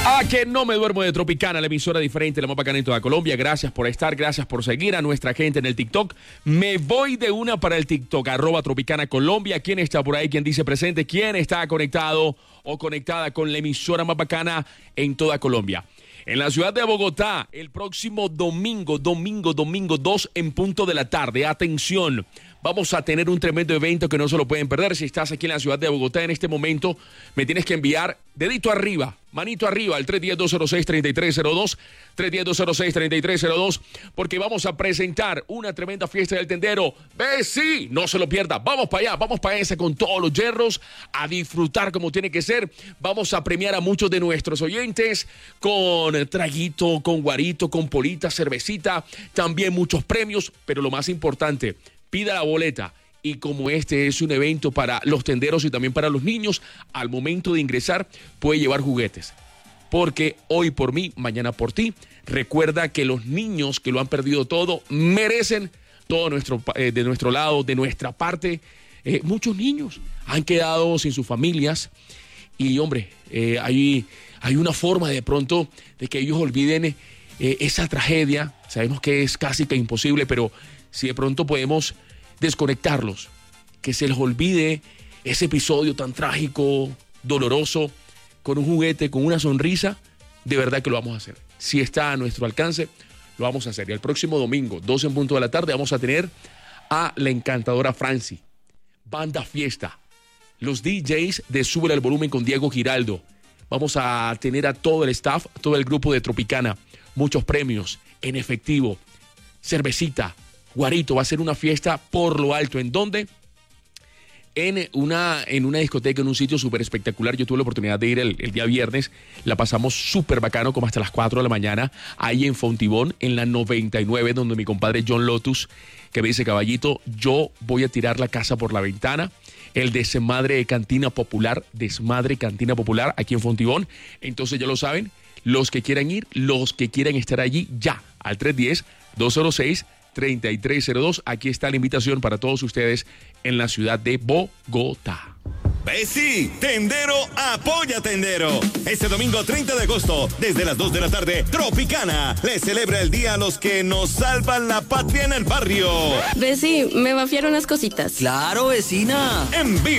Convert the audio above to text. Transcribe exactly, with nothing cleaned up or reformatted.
A que no me duermo de Tropicana, la emisora diferente, la más bacana en toda Colombia. Gracias por estar, gracias por seguir a nuestra gente en el TikTok. Me voy de una para el TikTok, arroba Tropicana Colombia. ¿Quién está por ahí? ¿Quién dice presente? ¿Quién está conectado o conectada con la emisora más bacana en toda Colombia? En la ciudad de Bogotá, el próximo domingo, domingo, domingo, dos en punto de la tarde. Atención, vamos a tener un tremendo evento que no se lo pueden perder. Si estás aquí en la ciudad de Bogotá en este momento, me tienes que enviar dedito arriba, manito arriba, al tres uno cero, dos cero seis, tres tres cero dos, tres uno cero, dos cero seis, tres tres cero dos, porque vamos a presentar una tremenda fiesta del tendero. Ve, sí, no se lo pierda. Vamos para allá, vamos para esa con todos los hierros, a disfrutar como tiene que ser. Vamos a premiar a muchos de nuestros oyentes con traguito, con guarito, con polita, cervecita, también muchos premios, pero lo más importante, pida la boleta. Y como este es un evento para los tenderos y también para los niños, al momento de ingresar puede llevar juguetes. Porque hoy por mí, mañana por ti. Recuerda que los niños que lo han perdido todo merecen todo nuestro, eh, de nuestro lado, de nuestra parte. Eh, muchos niños han quedado sin sus familias y, hombre, eh, hay, hay una forma de pronto de que ellos olviden eh, esa tragedia. Sabemos que es casi que imposible, pero si de pronto podemos desconectarlos, que se les olvide ese episodio tan trágico, doloroso, con un juguete, con una sonrisa, de verdad que lo vamos a hacer. Si está a nuestro alcance, lo vamos a hacer. Y el próximo domingo, dos en punto de la tarde, vamos a tener a la encantadora Franci, Banda Fiesta, los D Js de Sube el Volumen con Diego Giraldo. Vamos a tener a todo el staff, todo el grupo de Tropicana, muchos premios en efectivo, cervecita, guarito. Va a ser una fiesta por lo alto. ¿En dónde? En una, en una discoteca, en un sitio súper espectacular. Yo tuve la oportunidad de ir el, el día viernes. La pasamos súper bacano, como hasta las cuatro de la mañana, ahí en Fontibón, en la noventa y nueve, donde mi compadre John Lotus, que me dice, caballito, yo voy a tirar la casa por la ventana. El desmadre de Cantina Popular, desmadre Cantina Popular, aquí en Fontibón. Entonces ya lo saben, los que quieran ir, los que quieran estar allí, ya, al tres uno cero, dos cero seis, tres tres cero dos. Aquí está la invitación para todos ustedes en la ciudad de Bogotá. Bessie, Tendero apoya Tendero. Este domingo treinta de agosto, desde las dos de la tarde, Tropicana le celebra el día a los que nos salvan la patria en el barrio. Bessie, me vaciaron unas cositas. Claro, vecina. En vivo.